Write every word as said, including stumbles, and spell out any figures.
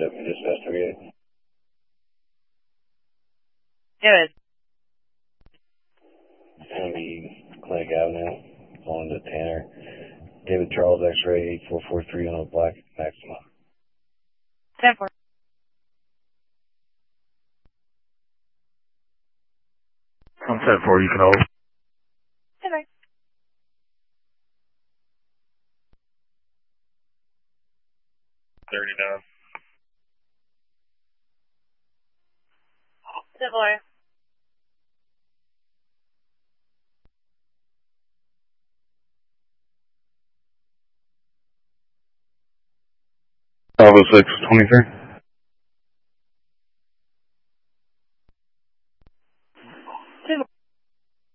seven, dispatch thirty-eight. Good. County Clinic Avenue, on to Tanner. David Charles X-ray eight four four three on a black Maxima. ten four. On ten four, you can hold. Okay. thirty-nine. ten four. five oh six, twenty-three.